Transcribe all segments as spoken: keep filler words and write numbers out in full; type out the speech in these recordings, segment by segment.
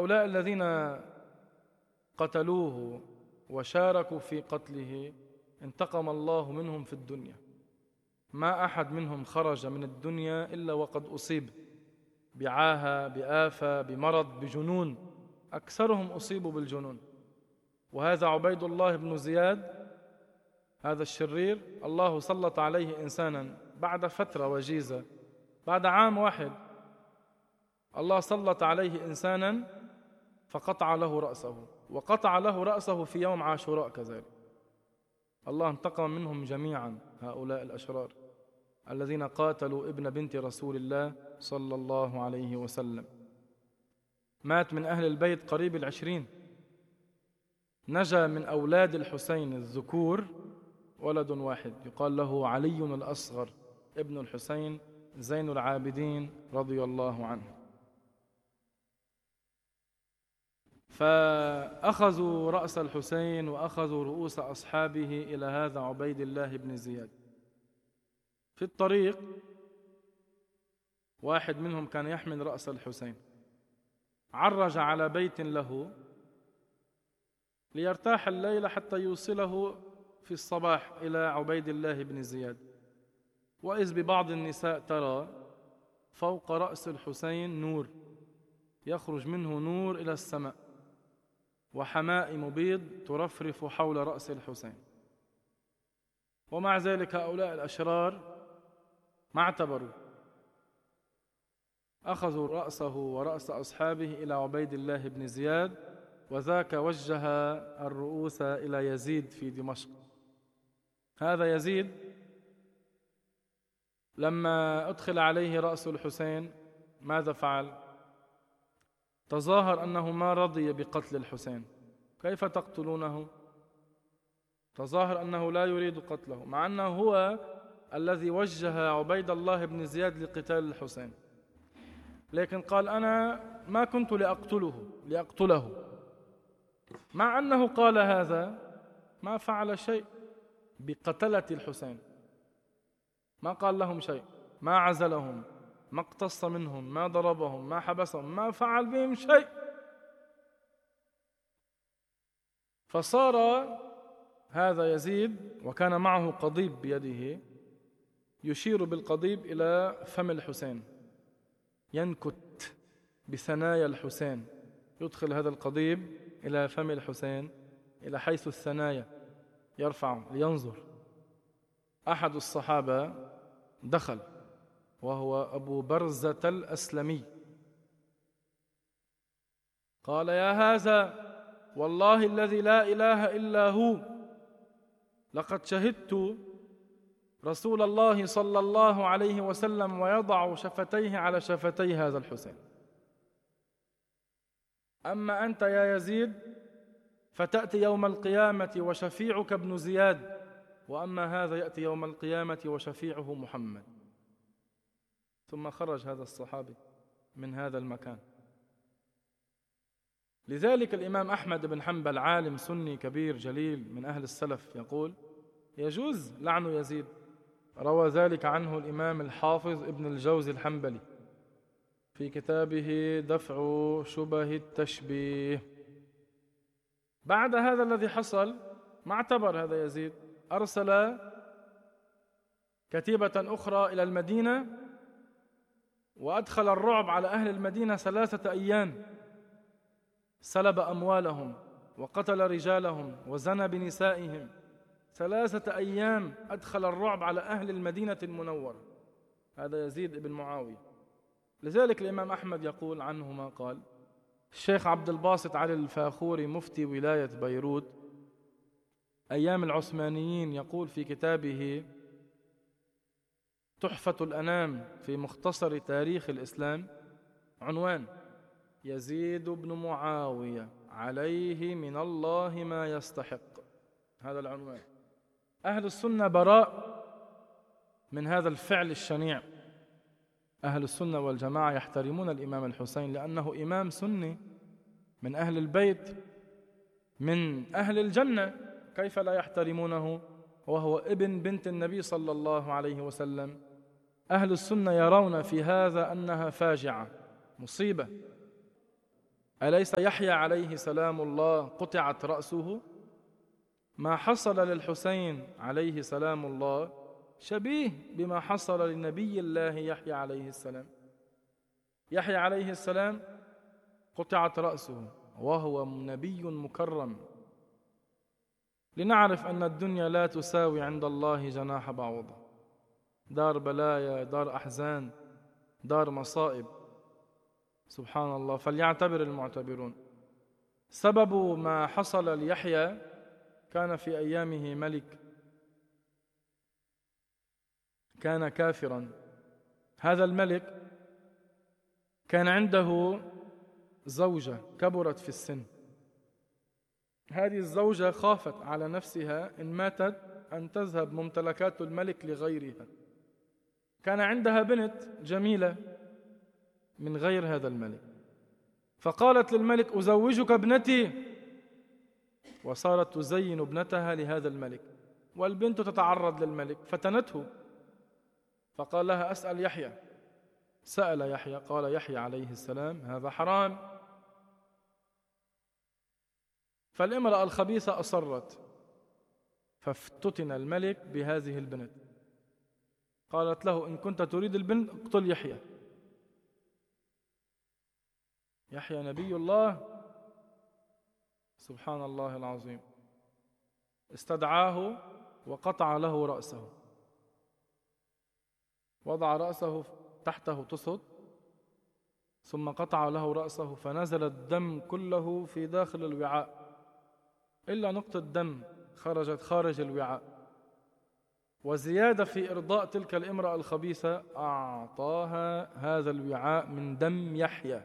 هؤلاء الذين قتلوه وشاركوا في قتله انتقم الله منهم في الدنيا. ما أحد منهم خرج من الدنيا إلا وقد أصيب بعاهة، بآفة، بمرض، بجنون. أكثرهم أصيبوا بالجنون. وهذا عبيد الله بن زياد هذا الشرير الله سلط عليه إنسانا بعد فترة وجيزة، بعد عام واحد الله سلط عليه إنسانا فقطع له رأسه، وقطع له رأسه في يوم عاشوراء كذلك. الله انتقم منهم جميعا هؤلاء الأشرار الذين قاتلوا ابن بنت رسول الله صلى الله عليه وسلم. مات من أهل البيت قريب العشرين. نجا من أولاد الحسين الذكور ولد واحد يقال له علي الأصغر ابن الحسين زين العابدين رضي الله عنه. فأخذوا رأس الحسين وأخذوا رؤوس أصحابه إلى هذا عبيد الله بن زياد. في الطريق واحد منهم كان يحمل رأس الحسين، عرج على بيت له ليرتاح الليل حتى يوصله في الصباح إلى عبيد الله بن زياد. وإذ ببعض النساء ترى فوق رأس الحسين نور، يخرج منه نور إلى السماء، وحمائم بيض ترفرف حول رأس الحسين. ومع ذلك هؤلاء الأشرار ما اعتبروا، أخذوا رأسه ورأس أصحابه إلى عبيد الله بن زياد، وذاك وجه الرؤوس إلى يزيد في دمشق. هذا يزيد لما أدخل عليه رأس الحسين ماذا فعل؟ تظاهر أنه ما رضي بقتل الحسين. كيف تقتلونه؟ تظاهر أنه لا يريد قتله، مع أنه هو الذي وجه عبيد الله بن زياد لقتال الحسين، لكن قال أنا ما كنت لأقتله لأقتله مع أنه قال هذا ما فعل شيء بقتلة الحسين، ما قال لهم شيء، ما عزلهم، ما اقتص منهم، ما ضربهم، ما حبسهم، ما فعل بهم شيء. فصار هذا يزيد وكان معه قضيب بيده يشير بالقضيب إلى فم الحسين، ينكت بثنايا الحسين، يدخل هذا القضيب إلى فم الحسين إلى حيث الثنايا، يرفع لينظر. أحد الصحابة دخل وهو أبو برزة الأسلمي، قال يا هذا والله الذي لا إله إلا هو لقد شهدت رسول الله صلى الله عليه وسلم ويضع شفتيه على شفتي هذا الحسين. أما أنت يا يزيد فتأتي يوم القيامة وشفيعك ابن زياد، وأما هذا يأتي يوم القيامة وشفيعه محمد. ثم خرج هذا الصحابي من هذا المكان. لذلك الإمام أحمد بن حنبل عالم سني كبير جليل من أهل السلف يقول يجوز لعن يزيد. روى ذلك عنه الإمام الحافظ ابن الجوزي الحنبلي في كتابه دفع شبه التشبيه. بعد هذا الذي حصل ما اعتبر هذا يزيد، أرسل كتيبة أخرى إلى المدينة وأدخل الرعب على أهل المدينة ثلاثة أيام، سلب أموالهم وقتل رجالهم وزنى بنسائهم. ثلاثة أيام أدخل الرعب على أهل المدينة المنورة، هذا يزيد بن معاوية. لذلك الإمام أحمد يقول عنه ما قال. الشيخ عبد الباسط علي الفاخوري مفتي ولاية بيروت أيام العثمانيين يقول في كتابه تحفة الأنام في مختصر تاريخ الإسلام عنوان يزيد بن معاوية عليه من الله ما يستحق، هذا العنوان. أهل السنة براء من هذا الفعل الشنيع. أهل السنة والجماعة يحترمون الإمام الحسين لأنه إمام سني من أهل البيت من أهل الجنة، كيف لا يحترمونه وهو ابن بنت النبي صلى الله عليه وسلم؟ أهل السنة يرون في هذا أنها فاجعة، مصيبة. أليس يحيى عليه سلام الله قطعت رأسه؟ ما حصل للحسين عليه سلام الله شبيه بما حصل لنبي الله يحيى عليه السلام. يحيى عليه السلام قطعت رأسه وهو نبي مكرم، لنعرف أن الدنيا لا تساوي عند الله جناح بعوضة، دار بلايا، دار أحزان، دار مصائب، سبحان الله. فليعتبر المعتبرون. سبب ما حصل ليحيى كان في أيامه ملك كان كافرا. هذا الملك كان عنده زوجة كبرت في السن. هذه الزوجة خافت على نفسها إن ماتت أن تذهب ممتلكات الملك لغيرها. كان عندها بنت جميلة من غير هذا الملك، فقالت للملك أزوجك ابنتي، وصارت تزين ابنتها لهذا الملك، والبنت تتعرض للملك فتنته، فقال لها أسأل يحيى. سأل يحيى، قال يحيى عليه السلام هذا حرام. فالامرأة الخبيثة أصرت، فافتتن الملك بهذه البنت. قالت له إن كنت تريد البنت اقتل يحيى. يحيى نبي الله، سبحان الله العظيم. استدعاه وقطع له رأسه، وضع رأسه تحته تصد، ثم قطع له رأسه فنزل الدم كله في داخل الوعاء إلا نقطة دم خرجت خارج الوعاء. وزيادة في إرضاء تلك الامرأة الخبيثة أعطاها هذا الوعاء من دم يحيى.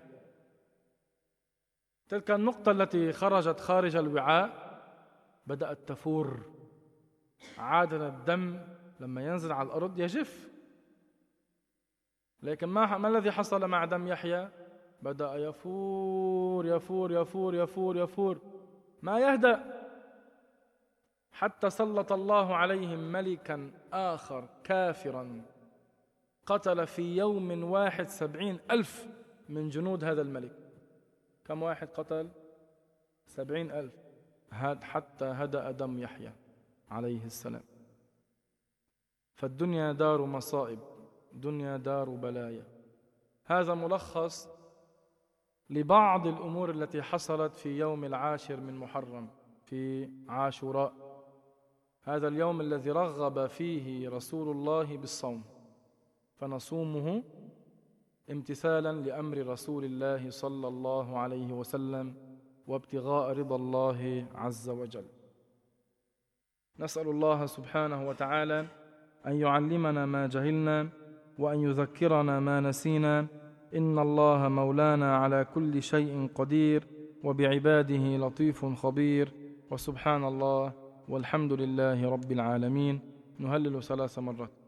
تلك النقطة التي خرجت خارج الوعاء بدأت تفور. عادة الدم لما ينزل على الأرض يجف، لكن ما, ما الذي حصل مع دم يحيى؟ بدأ يفور يفور يفور يفور يفور ما يهدأ، حتى سلط الله عليهم ملكا آخر كافرا قتل في يوم واحد سبعين ألف من جنود هذا الملك. كم واحد قتل؟ سبعين ألف، حتى هدأ دم يحيى عليه السلام. فالدنيا دار مصائب، دنيا دار بلايا. هذا ملخص لبعض الأمور التي حصلت في يوم العاشر من محرم، في عاشوراء، هذا اليوم الذي رغب فيه رسول الله بالصوم، فنصومه امتثالا لأمر رسول الله صلى الله عليه وسلم وابتغاء رضا الله عز وجل. نسأل الله سبحانه وتعالى أن يعلمنا ما جهلنا وأن يذكرنا ما نسينا. إن الله مولانا على كل شيء قدير وبعباده لطيف خبير. وسبحان الله والحمد لله رب العالمين. نهلل ثلاث مرات.